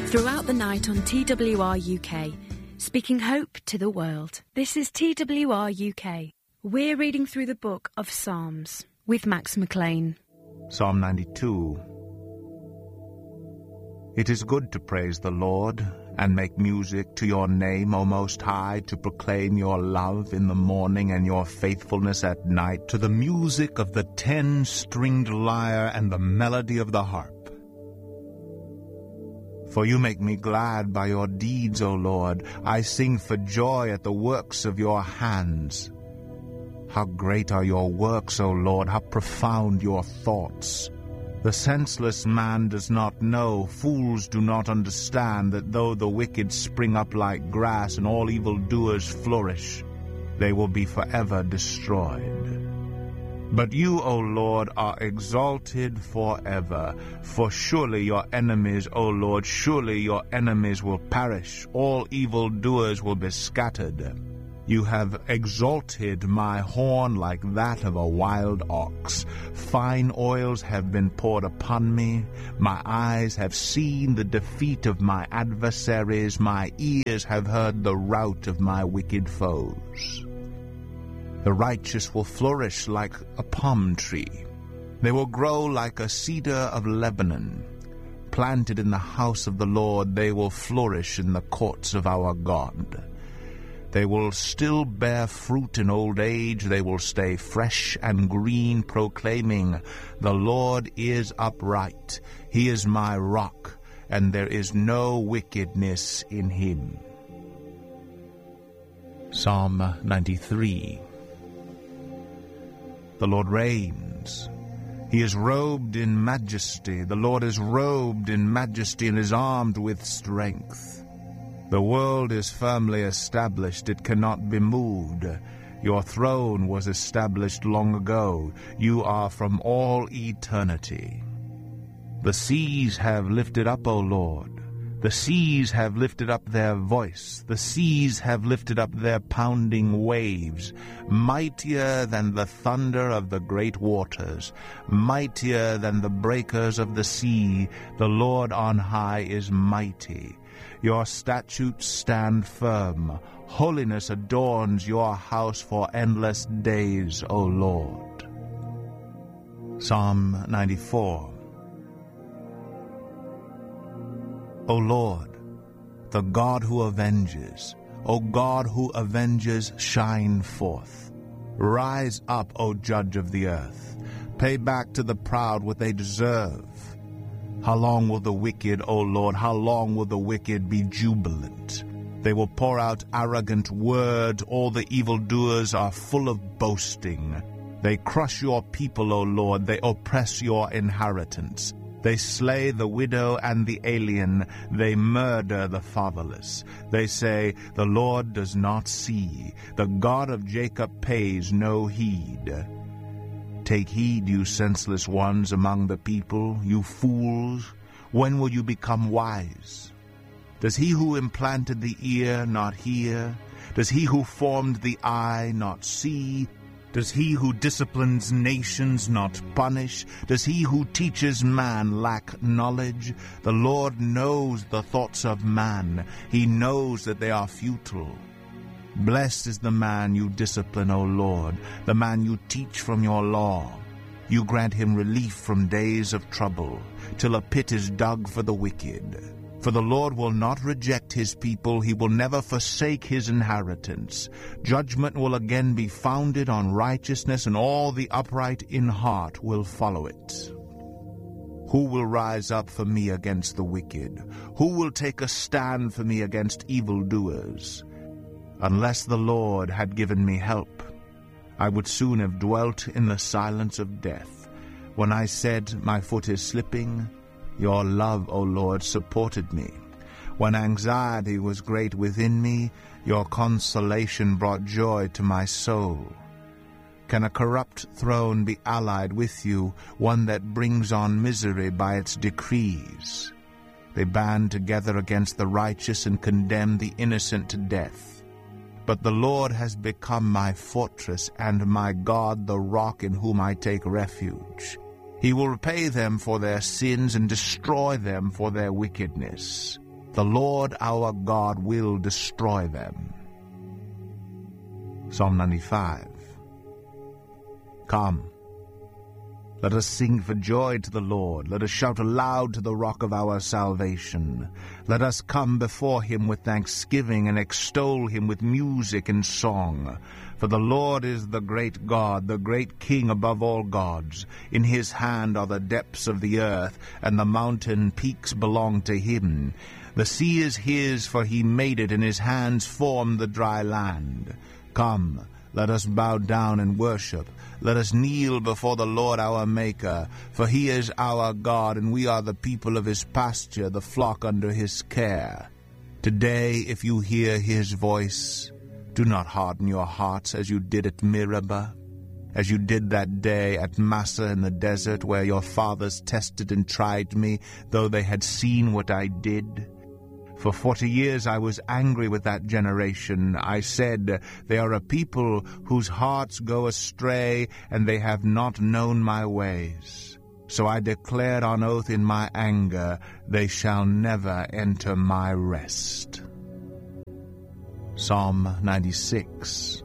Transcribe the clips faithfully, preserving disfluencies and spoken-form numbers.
Throughout the night on T W R U K, speaking hope to the world. This is T W R U K. We're reading through the book of Psalms with Max McLean. Psalm ninety-two. It is good to praise the Lord and make music to your name, O Most High, to proclaim your love in the morning and your faithfulness at night, to the music of the ten-stringed lyre and the melody of the harp. For you make me glad by your deeds, O Lord. I sing for joy at the works of your hands. How great are your works, O Lord, how profound your thoughts. The senseless man does not know, fools do not understand, that though the wicked spring up like grass and all evildoers flourish, they will be forever destroyed. But you, O Lord, are exalted forever. For surely your enemies, O Lord, surely your enemies will perish. All evildoers will be scattered. You have exalted my horn like that of a wild ox. Fine oils have been poured upon me. My eyes have seen the defeat of my adversaries. My ears have heard the rout of my wicked foes. The righteous will flourish like a palm tree. They will grow like a cedar of Lebanon. Planted in the house of the Lord, they will flourish in the courts of our God. They will still bear fruit in old age. They will stay fresh and green, proclaiming, "The Lord is upright. He is my rock, and there is no wickedness in him." Psalm ninety-three. The Lord reigns. He is robed in majesty. The Lord is robed in majesty and is armed with strength. The world is firmly established. It cannot be moved. Your throne was established long ago. You are from all eternity. The seas have lifted up, O Lord. The seas have lifted up their voice. The seas have lifted up their pounding waves. Mightier than the thunder of the great waters, mightier than the breakers of the sea, the Lord on high is mighty. Your statutes stand firm. Holiness adorns your house for endless days, O Lord. Psalm ninety-four. O Lord, the God who avenges, O God who avenges, shine forth. Rise up, O Judge of the earth. Pay back to the proud what they deserve. How long will the wicked, O Lord, how long will the wicked be jubilant? They will pour out arrogant words. All the evildoers are full of boasting. They crush your people, O Lord. They oppress your inheritance. They slay the widow and the alien. They murder the fatherless. They say, "The Lord does not see. The God of Jacob pays no heed." Take heed, you senseless ones among the people, you fools. When will you become wise? Does he who implanted the ear not hear? Does he who formed the eye not see? Does he who disciplines nations not punish? Does he who teaches man lack knowledge? The Lord knows the thoughts of man. He knows that they are futile. Blessed is the man you discipline, O Lord, the man you teach from your law. You grant him relief from days of trouble, till a pit is dug for the wicked. For the Lord will not reject his people. He will never forsake his inheritance. Judgment will again be founded on righteousness, and all the upright in heart will follow it. Who will rise up for me against the wicked? Who will take a stand for me against evildoers? Unless the Lord had given me help, I would soon have dwelt in the silence of death. When I said, "My foot is slipping," your love, O Lord, supported me. When anxiety was great within me, your consolation brought joy to my soul. Can a corrupt throne be allied with you, one that brings on misery by its decrees? They band together against the righteous and condemn the innocent to death. But the Lord has become my fortress and my God, the rock in whom I take refuge. He will repay them for their sins and destroy them for their wickedness. The Lord our God will destroy them. Psalm ninety-five. Come, let us sing for joy to the Lord. Let us shout aloud to the rock of our salvation. Let us come before him with thanksgiving and extol him with music and song. For the Lord is the great God, the great King above all gods. In his hand are the depths of the earth, and the mountain peaks belong to him. The sea is his, for he made it, and his hands formed the dry land. Come, let us bow down and worship. Let us kneel before the Lord our Maker, for he is our God, and we are the people of his pasture, the flock under his care. Today, if you hear his voice, do not harden your hearts as you did at Meribah, as you did that day at Massah in the desert, where your fathers tested and tried me, though they had seen what I did. For forty years I was angry with that generation. I said, they are a people whose hearts go astray, and they have not known my ways. So I declared on oath in my anger, they shall never enter my rest. Psalm ninety-six.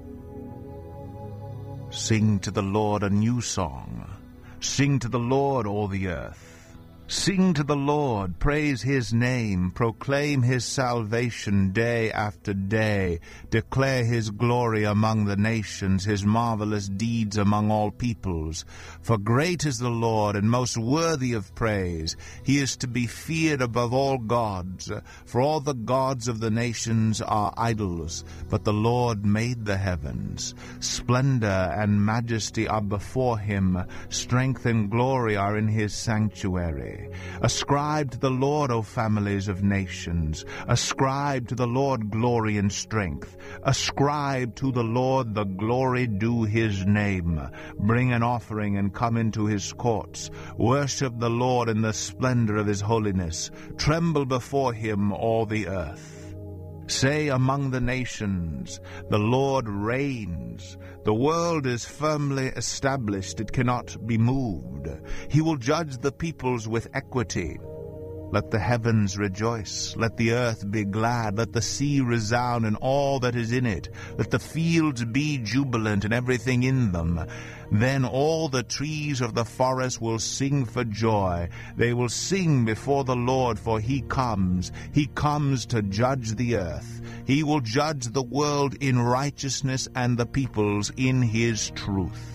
Sing to the Lord a new song. Sing to the Lord, all the earth. Sing to the Lord, praise his name, proclaim his salvation day after day, declare his glory among the nations, his marvelous deeds among all peoples. For great is the Lord, and most worthy of praise. He is to be feared above all gods, for all the gods of the nations are idols, but the Lord made the heavens. Splendor and majesty are before him, strength and glory are in his sanctuary. Ascribe to the Lord, O families of nations. Ascribe to the Lord glory and strength. Ascribe to the Lord the glory due his name. Bring an offering and come into his courts. Worship the Lord in the splendor of his holiness. Tremble before him, all the earth. Say among the nations, the Lord reigns. The world is firmly established, it cannot be moved. He will judge the peoples with equity. Let the heavens rejoice, let the earth be glad, let the sea resound and all that is in it, let the fields be jubilant and everything in them. Then all the trees of the forest will sing for joy. They will sing before the Lord, for he comes. He comes to judge the earth. He will judge the world in righteousness and the peoples in his truth.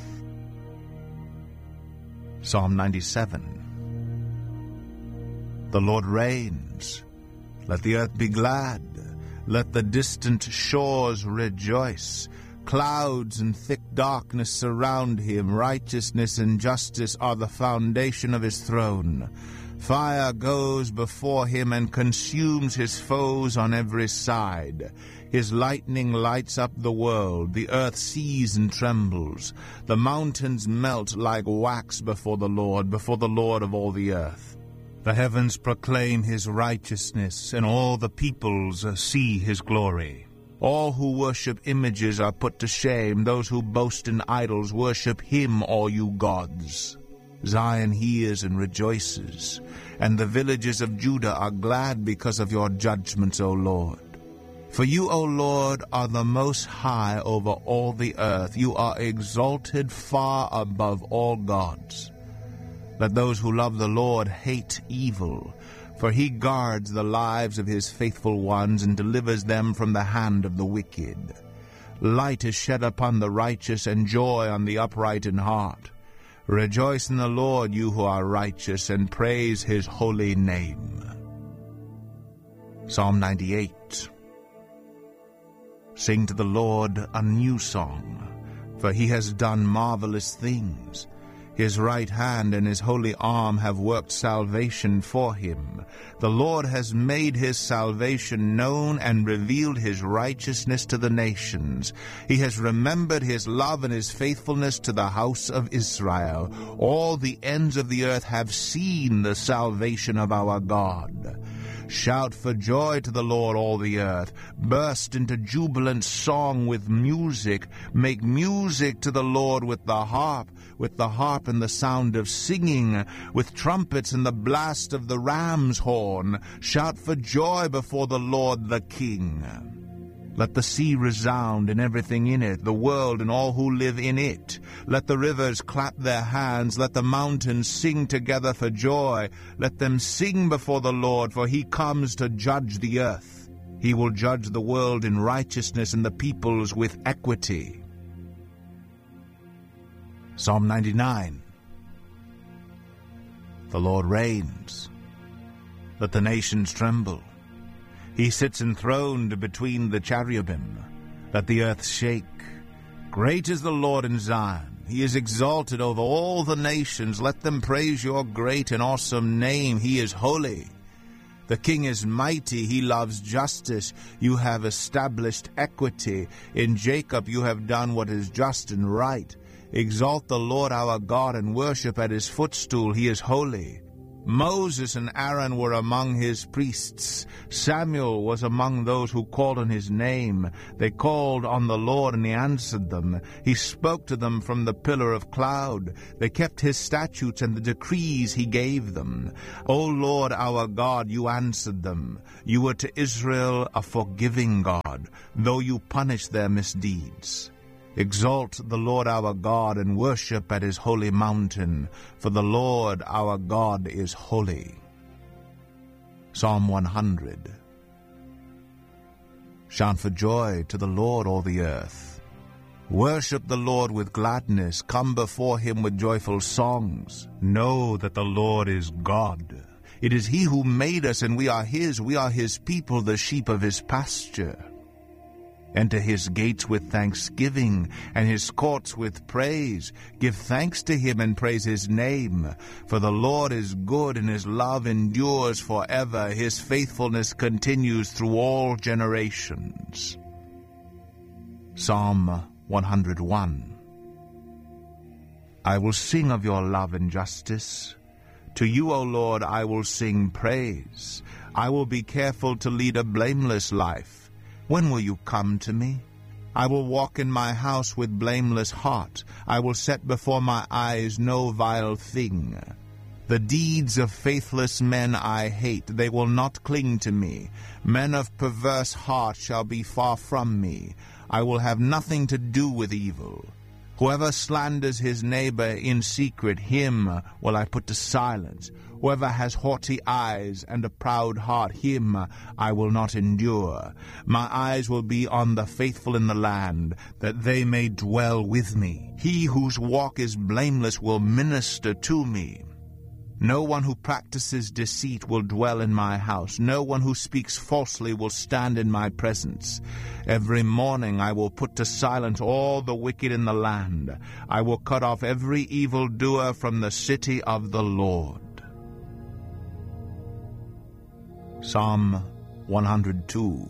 Psalm ninety-seven. The Lord reigns. Let the earth be glad. Let the distant shores rejoice. Clouds and thick darkness surround him. Righteousness and justice are the foundation of his throne. Fire goes before him and consumes his foes on every side. His lightning lights up the world. The earth sees and trembles. The mountains melt like wax before the Lord, before the Lord of all the earth. The heavens proclaim his righteousness, and all the peoples see his glory. All who worship images are put to shame. Those who boast in idols worship him, all you gods. Zion hears and rejoices, and the villages of Judah are glad because of your judgments, O Lord. For you, O Lord, are the most high over all the earth. You are exalted far above all gods. Let those who love the Lord hate evil, for he guards the lives of his faithful ones and delivers them from the hand of the wicked. Light is shed upon the righteous and joy on the upright in heart. Rejoice in the Lord, you who are righteous, and praise his holy name. Psalm ninety-eight. Sing to the Lord a new song, for he has done marvelous things. His right hand and his holy arm have worked salvation for him. The Lord has made his salvation known and revealed his righteousness to the nations. He has remembered his love and his faithfulness to the house of Israel. All the ends of the earth have seen the salvation of our God. Shout for joy to the Lord, all the earth. Burst into jubilant song with music. Make music to the Lord with the harp, with the harp and the sound of singing, with trumpets and the blast of the ram's horn. Shout for joy before the Lord the King. Let the sea resound and everything in it, the world and all who live in it. Let the rivers clap their hands. Let the mountains sing together for joy. Let them sing before the Lord, for he comes to judge the earth. He will judge the world in righteousness and the peoples with equity. Psalm ninety-nine. The Lord reigns. Let the nations tremble. He sits enthroned between the cherubim. Let the earth shake. Great is the Lord in Zion. He is exalted over all the nations. Let them praise your great and awesome name. He is holy. The King is mighty. He loves justice. You have established equity. In Jacob you have done what is just and right. Exalt the Lord our God and worship at his footstool. He is holy. Moses and Aaron were among his priests. Samuel was among those who called on his name. They called on the Lord, and he answered them. He spoke to them from the pillar of cloud. They kept his statutes and the decrees he gave them. O Lord our God, you answered them. You were to Israel a forgiving God, though you punished their misdeeds. Exalt the Lord our God and worship at his holy mountain, for the Lord our God is holy. Psalm one hundred. Shout for joy to the Lord, all the earth. Worship the Lord with gladness. Come before him with joyful songs. Know that the Lord is God. It is he who made us, and we are his. We are his people, the sheep of his pasture. Enter his gates with thanksgiving, and his courts with praise. Give thanks to him and praise his name. For the Lord is good, and his love endures forever. His faithfulness continues through all generations. Psalm one hundred one. I will sing of your love and justice. To you, O Lord, I will sing praise. I will be careful to lead a blameless life. When will you come to me? I will walk in my house with blameless heart. I will set before my eyes no vile thing. The deeds of faithless men I hate. They will not cling to me. Men of perverse heart shall be far from me. I will have nothing to do with evil. Whoever slanders his neighbor in secret, him will I put to silence. Whoever has haughty eyes and a proud heart, him I will not endure. My eyes will be on the faithful in the land, that they may dwell with me. He whose walk is blameless will minister to me. No one who practices deceit will dwell in my house. No one who speaks falsely will stand in my presence. Every morning I will put to silence all the wicked in the land. I will cut off every evildoer from the city of the Lord. Psalm one hundred two.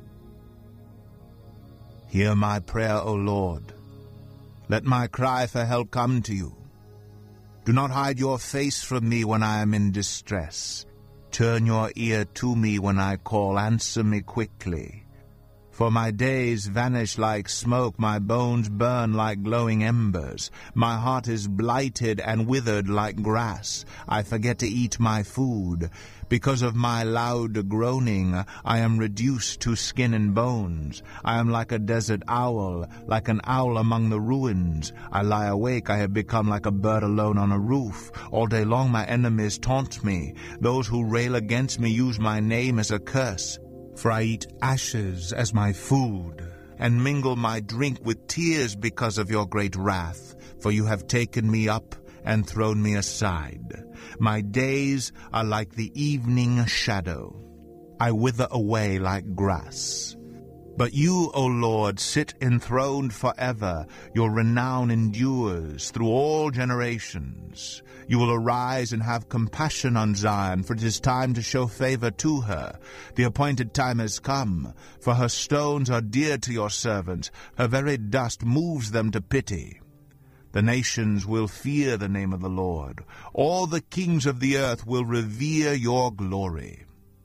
Hear my prayer, O Lord. Let my cry for help come to you. Do not hide your face from me when I am in distress. Turn your ear to me when I call. Answer me quickly. For my days vanish like smoke, my bones burn like glowing embers. My heart is blighted and withered like grass. I forget to eat my food. Because of my loud groaning, I am reduced to skin and bones. I am like a desert owl, like an owl among the ruins. I lie awake, I have become like a bird alone on a roof. All day long my enemies taunt me. Those who rail against me use my name as a curse. For I eat ashes as my food, and mingle my drink with tears because of your great wrath. For you have taken me up and thrown me aside. My days are like the evening shadow. I wither away like grass. But you, O Lord, sit enthroned forever. Your renown endures through all generations. You will arise and have compassion on Zion, for it is time to show favor to her. The appointed time has come, for her stones are dear to your servants. Her very dust moves them to pity. The nations will fear the name of the Lord. All the kings of the earth will revere your glory.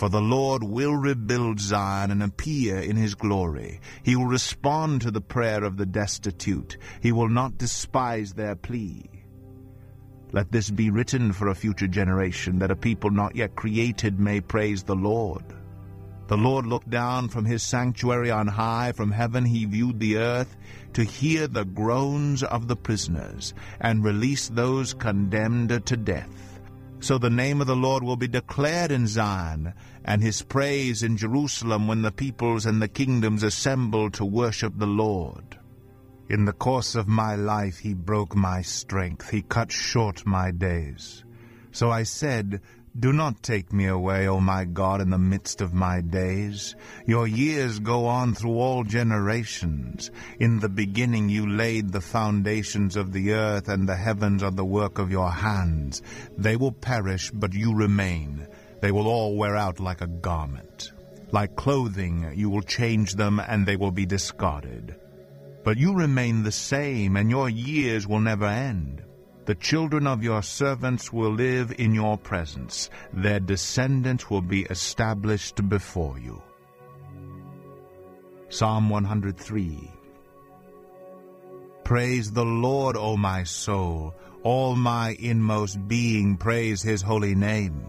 For the Lord will rebuild Zion and appear in his glory. He will respond to the prayer of the destitute. He will not despise their plea. Let this be written for a future generation, that a people not yet created may praise the Lord. The Lord looked down from his sanctuary on high. From heaven he viewed the earth to hear the groans of the prisoners and release those condemned to death. So the name of the Lord will be declared in Zion, and his praise in Jerusalem, when the peoples and the kingdoms assemble to worship the Lord. In the course of my life he broke my strength. He cut short my days. So I said, Do not take me away, O my God, in the midst of my days. Your years go on through all generations. In the beginning you laid the foundations of the earth, and the heavens are the work of your hands. They will perish, but you remain. They will all wear out like a garment. Like clothing you will change them, and they will be discarded. But you remain the same, and your years will never end. The children of your servants will live in your presence. Their descendants will be established before you. Psalm one hundred three. Praise the Lord, O my soul. All my inmost being, praise his holy name.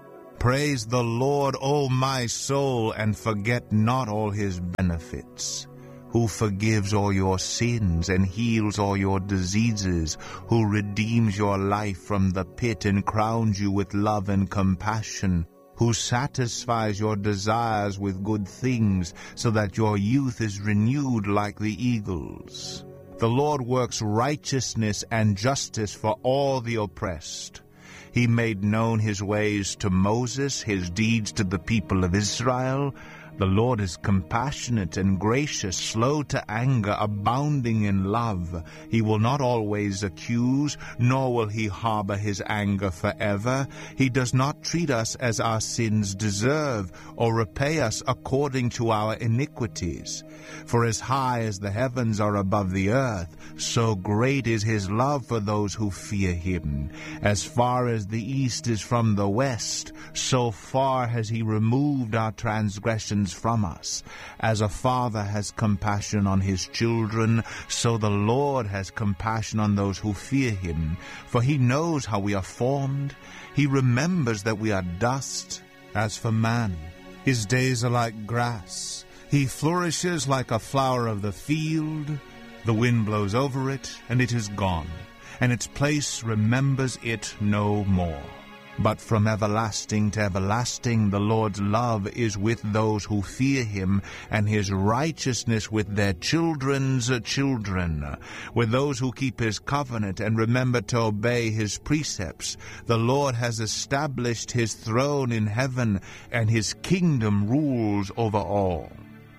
Praise the Lord, O my soul, and forget not all his benefits. Who forgives all your sins and heals all your diseases, who redeems your life from the pit and crowns you with love and compassion, who satisfies your desires with good things, so that your youth is renewed like the eagles. The Lord works righteousness and justice for all the oppressed. He made known his ways to Moses, his deeds to the people of Israel. The Lord is compassionate and gracious, slow to anger, abounding in love. He will not always accuse, nor will he harbor his anger forever. He does not treat us as our sins deserve, or repay us according to our iniquities. For as high as the heavens are above the earth, so great is his love for those who fear him. As far as the east is from the west, so far has he removed our transgressions from us. As a father has compassion on his children, so the Lord has compassion on those who fear him. For he knows how we are formed. He remembers that we are dust. As for man, his days are like grass. He flourishes like a flower of the field. The wind blows over it, and it is gone, and its place remembers it no more. But from everlasting to everlasting the Lord's love is with those who fear him, and his righteousness with their children's children, with those who keep his covenant and remember to obey his precepts. The Lord has established his throne in heaven, and his kingdom rules over all.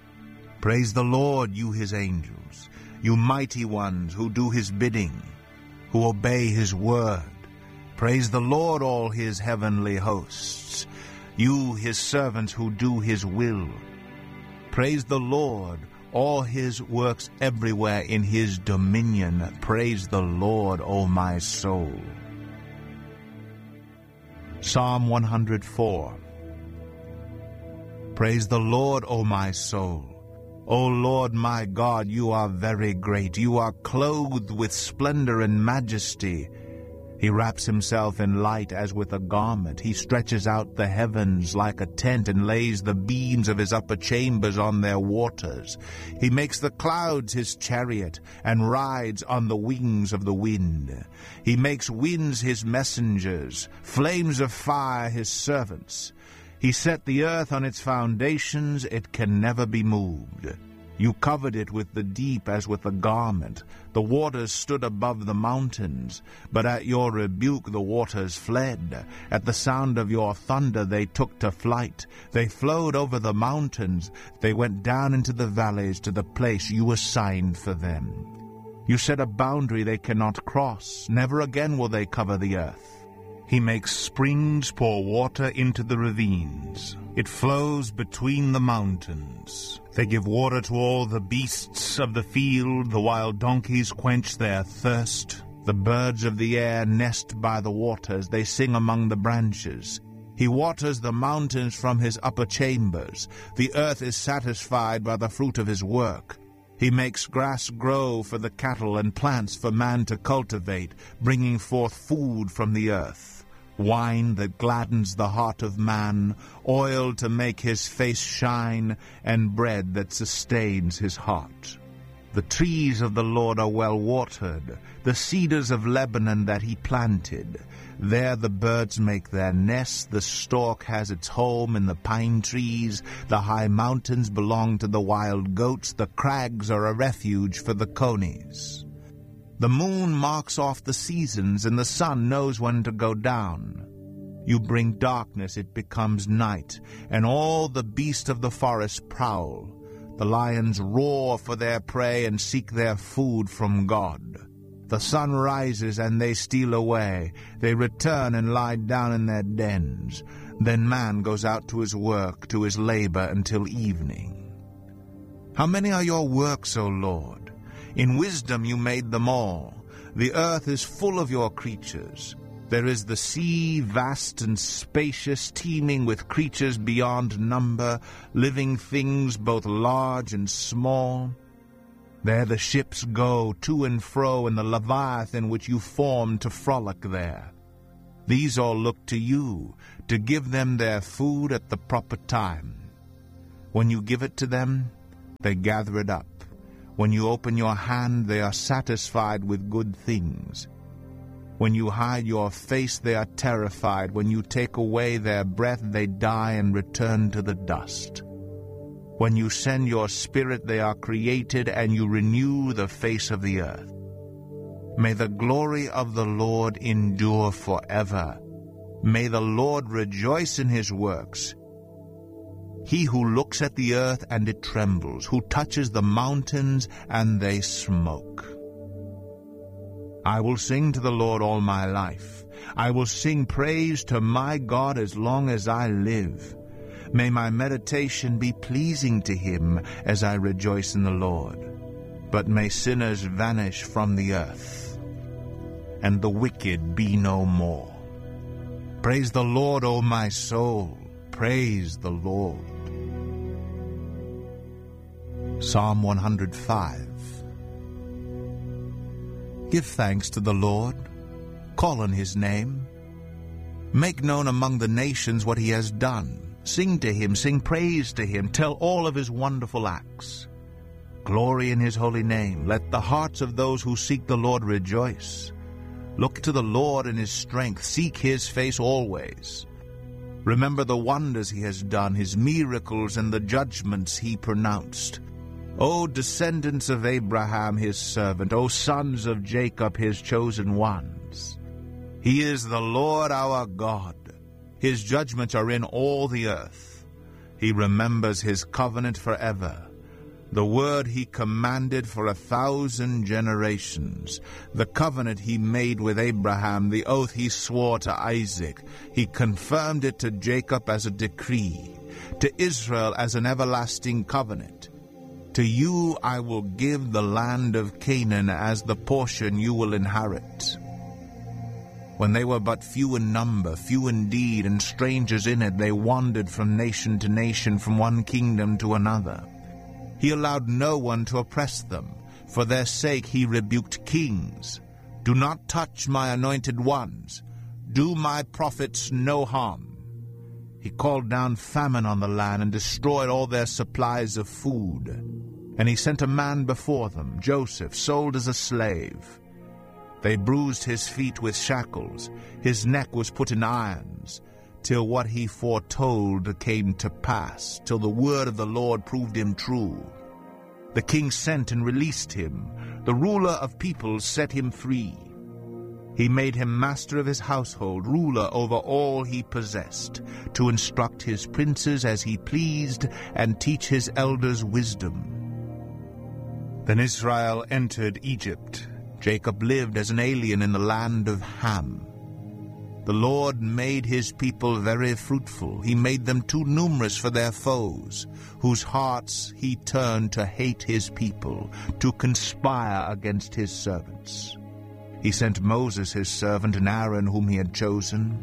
Praise the Lord, you his angels, you mighty ones who do his bidding, who obey his word. Praise the Lord, all his heavenly hosts, you his servants who do his will. Praise the Lord, all his works everywhere in his dominion. Praise the Lord, O my soul. Psalm one hundred four. Praise the Lord, O my soul. O Lord my God, you are very great. You are clothed with splendor and majesty. He wraps himself in light as with a garment. He stretches out the heavens like a tent and lays the beams of his upper chambers on their waters. He makes the clouds his chariot and rides on the wings of the wind. He makes winds his messengers, flames of fire his servants. He set the earth on its foundations. It can never be moved. You covered it with the deep as with a garment. The waters stood above the mountains. But at your rebuke the waters fled. At the sound of your thunder they took to flight. They flowed over the mountains. They went down into the valleys to the place you assigned for them. You set a boundary they cannot cross. Never again will they cover the earth. He makes springs pour water into the ravines. It flows between the mountains. They give water to all the beasts of the field. The wild donkeys quench their thirst. The birds of the air nest by the waters. They sing among the branches. He waters the mountains from his upper chambers. The earth is satisfied by the fruit of his work. He makes grass grow for the cattle and plants for man to cultivate, bringing forth food from the earth, wine that gladdens the heart of man, oil to make his face shine, and bread that sustains his heart. The trees of the Lord are well watered, the cedars of Lebanon that he planted. There the birds make their nests, the stork has its home in the pine trees, the high mountains belong to the wild goats, the crags are a refuge for the conies. The moon marks off the seasons, and the sun knows when to go down. You bring darkness, it becomes night, and all the beasts of the forest prowl. The lions roar for their prey and seek their food from God. The sun rises and they steal away. They return and lie down in their dens. Then man goes out to his work, to his labor until evening. How many are your works, O Lord? In wisdom you made them all. The earth is full of your creatures. There is the sea, vast and spacious, teeming with creatures beyond number, living things both large and small. There the ships go to and fro in the Leviathan which you formed to frolic there. These all look to you, to give them their food at the proper time. When you give it to them, they gather it up. When you open your hand, they are satisfied with good things. When you hide your face, they are terrified. When you take away their breath, they die and return to the dust. When you send your spirit, they are created, and you renew the face of the earth. May the glory of the Lord endure forever. May the Lord rejoice in his works. He who looks at the earth and it trembles, who touches the mountains and they smoke. I will sing to the Lord all my life. I will sing praise to my God as long as I live. May my meditation be pleasing to him as I rejoice in the Lord. But may sinners vanish from the earth, and the wicked be no more. Praise the Lord, O my soul. Praise the Lord. Psalm one hundred five. Give thanks to the Lord. Call on his name. Make known among the nations what he has done. Sing to him, sing praise to him, tell all of his wonderful acts. Glory in his holy name. Let the hearts of those who seek the Lord rejoice. Look to the Lord in his strength. Seek his face always. Remember the wonders he has done, his miracles and the judgments he pronounced. O descendants of Abraham his servant, O sons of Jacob his chosen ones. He is the Lord our God. His judgments are in all the earth. He remembers his covenant forever, the word he commanded for a thousand generations, the covenant he made with Abraham, the oath he swore to Isaac. He confirmed it to Jacob as a decree, to Israel as an everlasting covenant. To you I will give the land of Canaan as the portion you will inherit. When they were but few in number, few indeed, and strangers in it, they wandered from nation to nation, from one kingdom to another. He allowed no one to oppress them. For their sake he rebuked kings. Do not touch my anointed ones. Do my prophets no harm. He called down famine on the land and destroyed all their supplies of food. And he sent a man before them, Joseph, sold as a slave. They bruised his feet with shackles, his neck was put in irons, till what he foretold came to pass, till the word of the Lord proved him true. The king sent and released him, the ruler of peoples set him free. He made him master of his household, ruler over all he possessed, to instruct his princes as he pleased, and teach his elders wisdom. Then Israel entered Egypt. Jacob lived as an alien in the land of Ham. The Lord made his people very fruitful. He made them too numerous for their foes, whose hearts he turned to hate his people, to conspire against his servants. He sent Moses his servant and Aaron whom he had chosen.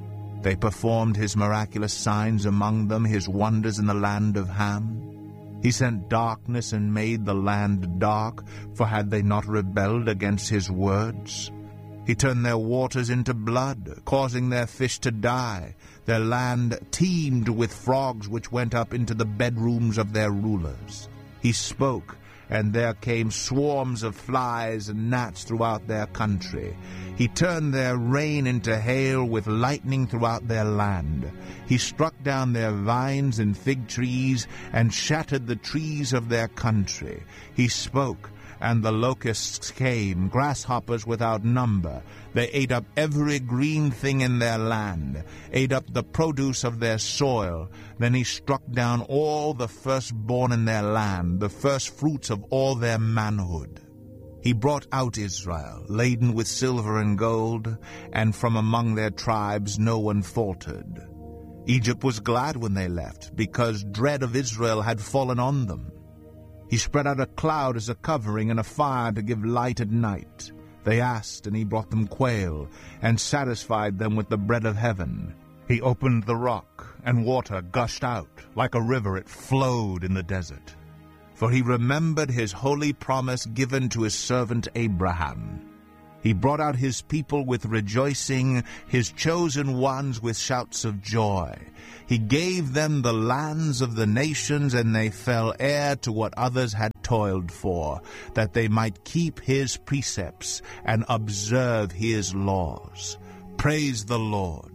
They performed his miraculous signs among them, his wonders in the land of Ham. He sent darkness and made the land dark, for had they not rebelled against his words? He turned their waters into blood, causing their fish to die. Their land teemed with frogs which went up into the bedrooms of their rulers. He spoke, and there came swarms of flies and gnats throughout their country. He turned their rain into hail with lightning throughout their land. He struck down their vines and fig trees and shattered the trees of their country. He spoke, and the locusts came, grasshoppers without number. They ate up every green thing in their land, ate up the produce of their soil. Then he struck down all the firstborn in their land, the first fruits of all their manhood. He brought out Israel, laden with silver and gold, and from among their tribes no one faltered. Egypt was glad when they left, because dread of Israel had fallen on them. He spread out a cloud as a covering and a fire to give light at night. They asked, and he brought them quail, and satisfied them with the bread of heaven. He opened the rock, and water gushed out. Like a river it flowed in the desert. For he remembered his holy promise given to his servant Abraham. He brought out his people with rejoicing, his chosen ones with shouts of joy. He gave them the lands of the nations, and they fell heir to what others had toiled for, that they might keep his precepts and observe his laws. Praise the Lord.